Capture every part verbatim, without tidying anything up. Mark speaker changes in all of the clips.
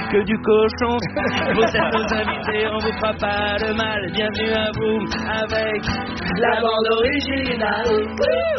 Speaker 1: que du cochon. Vous êtes nos invités, on vous fera pas de mal. Bienvenue à vous avec la bande originale.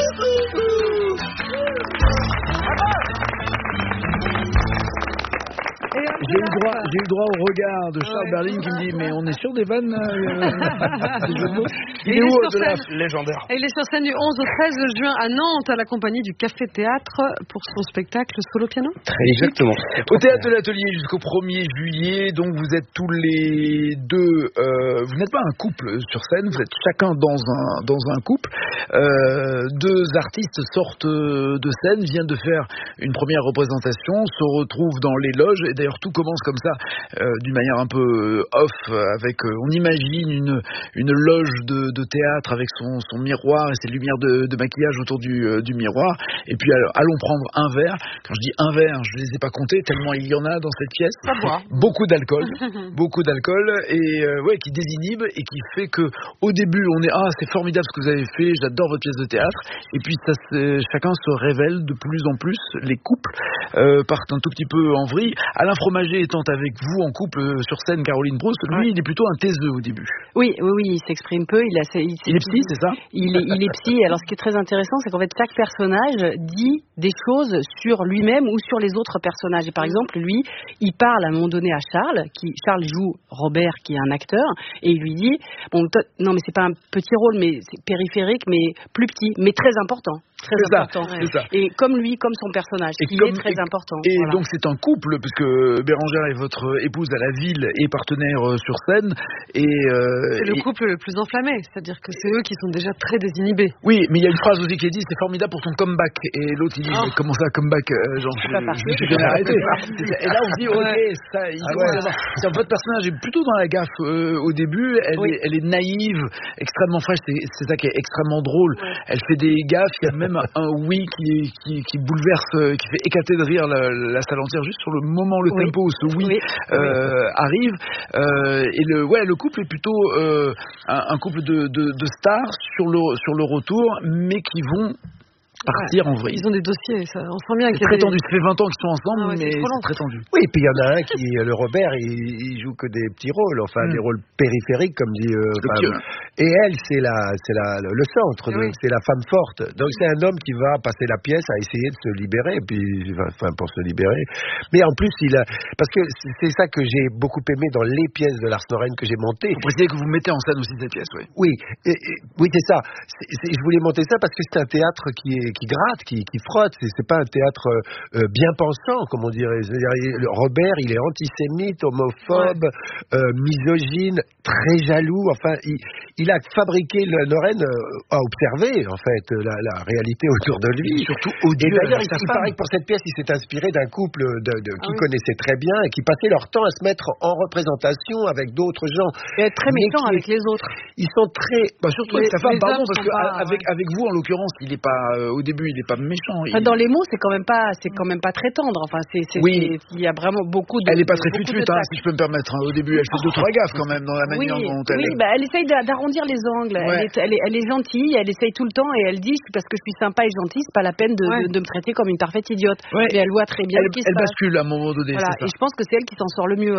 Speaker 2: J'ai eu, droit, j'ai eu droit au regard de Charles ouais. Berling qui me dit mais on est sur des vannes euh, des jeux de mots. Il, il est, est où de la légendaire?
Speaker 3: Il est sur scène du onze au treize juin à Nantes à la compagnie du Café Théâtre pour son spectacle Solo Piano.
Speaker 2: Très exactement. Au théâtre de l'Atelier jusqu'au premier juillet, donc vous êtes tous les deux, euh, vous n'êtes pas un couple sur scène, vous êtes chacun dans un, dans un couple. Euh, deux artistes sortent de scène, viennent de faire une première représentation, se retrouvent dans les loges et d'ailleurs tout commence comme ça, euh, d'une manière un peu off, avec, euh, on imagine une, une loge de, de théâtre avec son, son miroir et ses lumières de, de maquillage autour du, euh, du miroir, et puis alors, allons prendre un verre. Quand je dis un verre, je ne les ai pas comptés, tellement il y en a dans cette pièce.
Speaker 3: Ça boit.
Speaker 2: Beaucoup d'alcool, beaucoup d'alcool, et euh, ouais, qui désinhibe, et qui fait que au début, on est, ah, c'est formidable ce que vous avez fait, j'adore votre pièce de théâtre, et puis ça, chacun se révèle de plus en plus, les couples euh, partent un tout petit peu en vrille. Alain Fromager étant avec vous en couple euh, sur scène, Caroline Proust, lui, ouais. il est plutôt un taiseux au début.
Speaker 4: Oui, oui, oui, il s'exprime peu. Il, a, il,
Speaker 2: il est psy, c'est ça?
Speaker 4: il est, il est psy. Alors, ce qui est très intéressant, c'est qu'en fait, chaque personnage dit des choses sur lui-même ou sur les autres personnages. Et par exemple, lui, il parle à un moment donné à Charles, qui Charles joue Robert, qui est un acteur, et il lui dit, bon, non, mais c'est pas un petit rôle, mais c'est périphérique, mais plus petit, mais très important. Très
Speaker 2: c'est
Speaker 4: important.
Speaker 2: Ça, c'est ça.
Speaker 4: Et comme lui, comme son personnage, et qui comme, est très
Speaker 2: et,
Speaker 4: important.
Speaker 2: Et
Speaker 4: voilà.
Speaker 2: donc c'est un couple, puisque Bérangère est votre épouse à la ville et partenaire sur scène. Et, euh,
Speaker 3: c'est le
Speaker 2: et...
Speaker 3: couple le plus enflammé, c'est-à-dire que c'est eux qui sont déjà très désinhibés.
Speaker 2: Oui, mais il y a une phrase aussi qui est dit, c'est formidable pour ton comeback. Et l'autre il dit, oh. comment ça comeback euh, genre, je, je me suis bien arrêté. Et là on se dit, ok, ouais. ça, il ah ouais. c'est, votre personnage est plutôt dans la gaffe euh, au début, elle, oui. est, elle est naïve, extrêmement fraîche, c'est, c'est ça qui est extrêmement drôle. Ouais. Elle fait des gaffes, il y a même un oui qui, qui, qui bouleverse, qui fait éclater de rire la, la salle entière juste sur le moment, le oui. tempo où ce oui, oui. Euh, oui. arrive. Euh, et le, ouais, le couple est plutôt euh, un, un couple de, de, de stars sur le, sur le retour, mais qui vont partir
Speaker 3: ouais.
Speaker 2: en vrille.
Speaker 3: Ils ont des dossiers, ça. On sent bien
Speaker 2: c'est très des... tendu. Ça fait vingt ans qu'ils sont ensemble, ah ouais, mais c'est, c'est très tendu.
Speaker 5: Oui, et puis il y en a un qui, le Robert, il, il joue que des petits rôles, enfin mm. des rôles périphériques, comme dit. Euh, et elle, c'est la, c'est la, le centre, oui. c'est la femme forte. Donc c'est un homme qui va passer la pièce à essayer de se libérer, puis enfin pour se libérer. Mais en plus, il a, parce que c'est ça que j'ai beaucoup aimé dans les pièces de Lars Norén que j'ai montées.
Speaker 2: Vous précisez que vous mettez en scène aussi cette pièce, oui.
Speaker 5: Oui, et, et, oui, c'est ça. C'est, c'est, je voulais monter ça parce que c'est un théâtre qui est qui gratte, qui, qui frotte. C'est, c'est pas un théâtre euh, bien pensant, comme on dirait. C'est-à-dire, Robert, il est antisémite, homophobe, ouais. euh, misogyne, très jaloux. Enfin, il, il a fabriqué le Norén euh, à observer, en fait, la, la réalité autour de lui.
Speaker 2: Et surtout odieux.
Speaker 5: Et d'ailleurs, il, il paraît que pour cette pièce, il s'est inspiré d'un couple de, de, qui ah oui. connaissait très bien et qui passait leur temps à se mettre en représentation avec d'autres gens.
Speaker 3: Et être très méchant avec les autres.
Speaker 5: Ils sont très.
Speaker 2: Bah, surtout les, avec sa femme, pardon, parce qu'avec avec, avec vous, en l'occurrence, il est pas euh, au début, il n'est pas méchant. Il...
Speaker 4: Enfin, dans les mots, c'est quand même pas, c'est quand même pas très tendre. Enfin, c'est, c'est,
Speaker 2: oui.
Speaker 4: c'est il y a vraiment beaucoup de.
Speaker 2: Elle n'est pas très fluide, hein, si je peux me permettre. Hein. Au début, elle fait deux trois gaffes quand même dans la manière
Speaker 4: oui,
Speaker 2: dont elle.
Speaker 4: Oui,
Speaker 2: est...
Speaker 4: bah, elle essaye d'arrondir les angles. Ouais. Elle, est, elle, est, elle est gentille, elle essaye tout le temps et elle dit parce que je suis sympa et gentille, c'est pas la peine de, ouais. de, de me traiter comme une parfaite idiote. Ouais. Mais elle voit très bien
Speaker 2: elle,
Speaker 4: ce qui
Speaker 2: elle
Speaker 4: se passe.
Speaker 2: Elle bascule à un moment donné.
Speaker 4: Voilà.
Speaker 2: C'est ça.
Speaker 4: Et je pense que c'est elle qui s'en sort le mieux.